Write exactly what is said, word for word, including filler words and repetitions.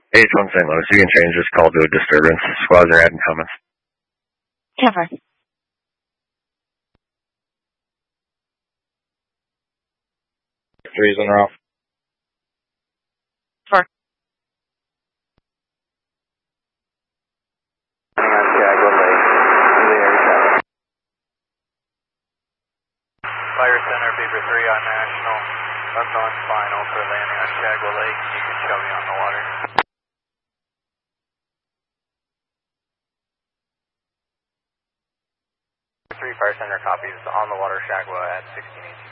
H one Saint Louis, you can change this call to a disturbance. Squads are adding comments. Cover. Three's en route. Four. Fire Center, Beaver three on National. Unknown final for landing on Chagua Lake. You can show me on the water. three Fire Center copies on the water Chagua at sixteen eighteen.